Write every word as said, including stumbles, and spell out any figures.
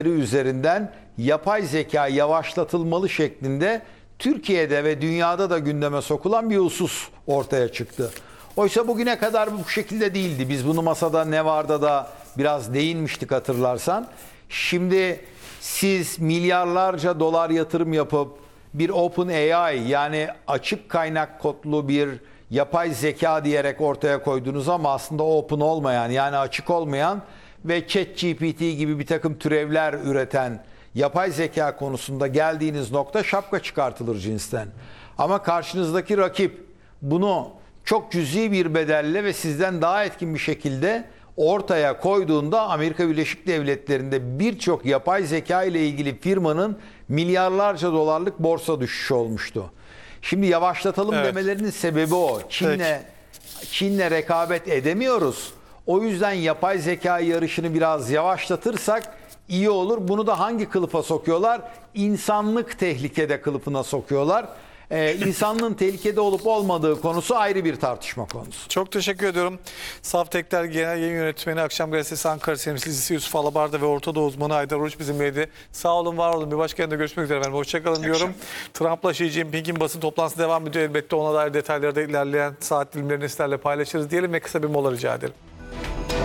üzerinden yapay zeka yavaşlatılmalı şeklinde Türkiye'de ve dünyada da gündeme sokulan bir husus ortaya çıktı. Oysa bugüne kadar bu şekilde değildi. Biz bunu masada ne vardı da biraz değinmiştik hatırlarsan. Şimdi siz milyarlarca dolar yatırım yapıp bir OpenAI yani açık kaynak kodlu bir yapay zeka diyerek ortaya koydunuz ama aslında open olmayan yani açık olmayan ve ChatGPT gibi bir takım türevler üreten yapay zeka konusunda geldiğiniz nokta şapka çıkartılır cinsten. Ama karşınızdaki rakip bunu çok cüzi bir bedelle ve sizden daha etkin bir şekilde ortaya koyduğunda Amerika Birleşik Devletleri'nde birçok yapay zeka ile ilgili firmanın milyarlarca dolarlık borsa düşüşü olmuştu. Şimdi yavaşlatalım Evet. demelerinin sebebi o. Çin'le Çin'le rekabet edemiyoruz. O yüzden yapay zeka yarışını biraz yavaşlatırsak iyi olur. Bunu da hangi kılıfa sokuyorlar? İnsanlık tehlikede kılıfına sokuyorlar. Ee, insanlığın tehlikede olup olmadığı konusu ayrı bir tartışma konusu. Çok teşekkür ediyorum. Saf Tekler Genel Yayın Yönetmeni, Akşam Gazetesi Ankara temsilcisi Yusuf Alabarda ve Orta Doğu uzmanı Haydar Oruç bizimleydi. Sağ olun, var olun. Bir başka yayında görüşmek üzere efendim. Hoşçakalın diyorum. Trump'la Xi Jinping'in basın toplantısı devam ediyor. Elbette ona dair detayları da ilerleyen saat dilimlerinde sizlerle paylaşırız diyelim ve kısa bir mola rica edelim.